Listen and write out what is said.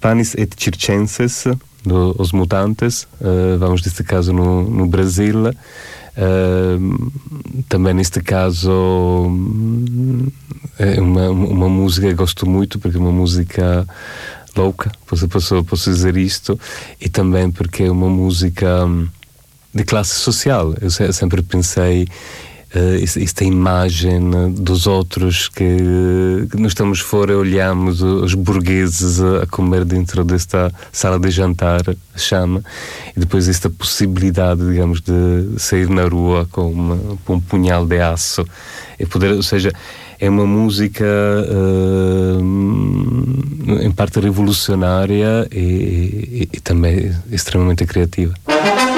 Panis et Circenses, Os Mutantes, vamos neste caso no Brasil. Também neste caso é uma música que gosto muito, porque é uma música louca, posso dizer isto, e também porque é uma música de classe social. Eu sempre pensei esta imagem dos outros que nós estamos fora e olhamos os burgueses a comer dentro desta sala de jantar, chama, e depois esta possibilidade, digamos, de sair na rua com um punhal de aço e poder, ou seja, é uma música em parte revolucionária e também extremamente criativa.